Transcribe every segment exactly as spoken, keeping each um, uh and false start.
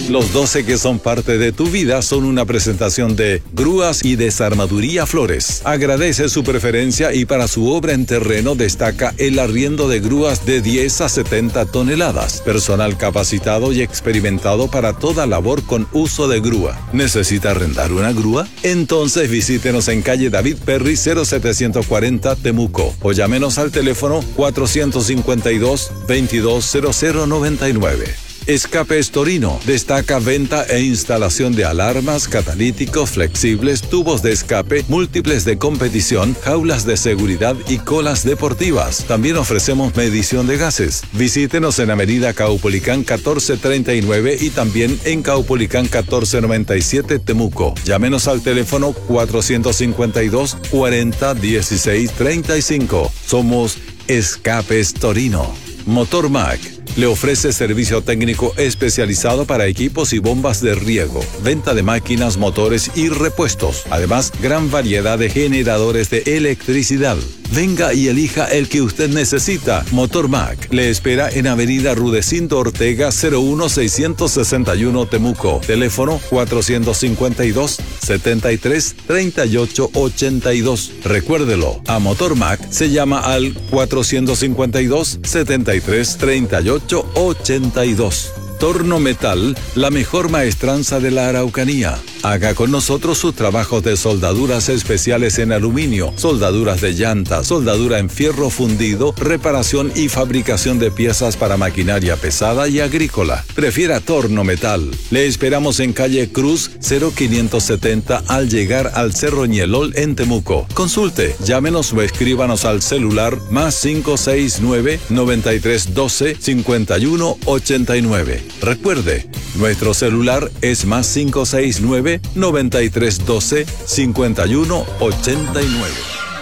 Los doce que son parte de tu vida son una presentación de Grúas y Desarmaduría Flores. Agradece su preferencia y para su obra en terreno destaca el arriendo de grúas de diez a setenta toneladas. Personal capacitado y experimentado para toda labor con uso de grúa. ¿Necesita arrendar una grúa? Entonces visítenos en calle David Perry cero setecientos cuarenta Temuco o llámenos al teléfono cuatrocientos cincuenta y dos, veintidós cero cero noventa y nueve. Escapes Torino destaca venta e instalación de alarmas, catalíticos flexibles, tubos de escape, múltiples de competición, jaulas de seguridad y colas deportivas. También ofrecemos medición de gases. Visítenos en Avenida Caupolicán catorce treinta y nueve y también en Caupolicán catorce noventa y siete Temuco. Llámenos al teléfono cuatrocientos cincuenta y dos, cuarenta, dieciséis, treinta y cinco. Somos Escapes Torino. Motor Mac le ofrece servicio técnico especializado para equipos y bombas de riego, venta de máquinas, motores y repuestos. Además, gran variedad de generadores de electricidad. Venga y elija el que usted necesita. Motor Mac le espera en Avenida Rudecindo Ortega cero uno seiscientos sesenta y uno Temuco. Teléfono cuatrocientos cincuenta y dos, setenta y tres, treinta y ocho, ochenta y dos. Recuérdelo, a Motor Mac se llama al cuatrocientos cincuenta y dos, setenta y tres, treinta y ocho, ochenta y dos. Torno Metal, la mejor maestranza de la Araucanía. Haga con nosotros sus trabajos de soldaduras especiales en aluminio, soldaduras de llantas, soldadura en fierro fundido, reparación y fabricación de piezas para maquinaria pesada y agrícola. Prefiera Torno Metal. Le esperamos en calle Cruz cero quinientos setenta al llegar al Cerro Ñelol en Temuco. Consulte, llámenos o escríbanos al celular más cinco seis nueve, noventa y tres doce, cincuenta y uno ochenta y nueve. Recuerde, nuestro celular es más cinco seis nueve, noventa y tres doce, cincuenta y uno ochenta y nueve.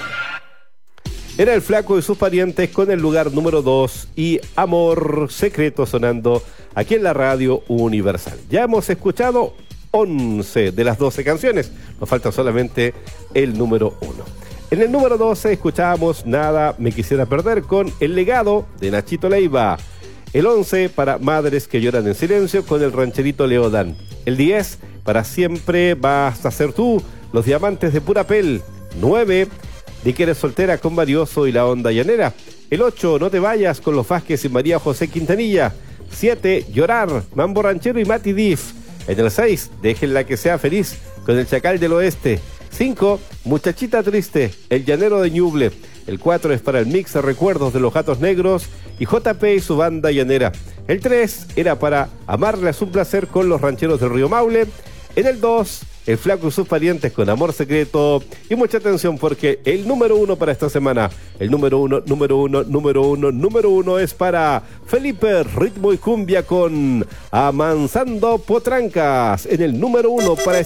Era el Flaco y sus parientes con el lugar número dos y Amor Secreto sonando aquí en la Radio Universal. Ya hemos escuchado once de las doce canciones, nos falta solamente el número uno. En el número doce escuchábamos Nada Me Quisiera Perder con El Legado de Nachito Leiva. El once para Madres que Lloran en Silencio con el rancherito Leodán. El diez para Siempre Vas a Ser Tú, Los Diamantes de Pura Pel. nueve, Di que Eres Soltera con Marioso y La Onda Llanera. El ocho, No Te Vayas con Los Vázquez y María José Quintanilla. siete, Llorar, Mambo Ranchero y Mati Diff. En el seis, Déjenla que sea feliz con el Chacal del Oeste. cinco, Muchachita Triste, El Llanero de Ñuble. El cuatro es para el mix de recuerdos de Los Gatos Negros y J P y su banda llanera. El tres era para Amarle es un placer con Los Rancheros del Río Maule. En el dos, El Flaco y sus parientes con Amor Secreto. Y mucha atención porque el número uno para esta semana, el número uno, número uno, número uno, número uno es para Felipe Ritmo y Cumbia con Amansando Potrancas. En el número uno para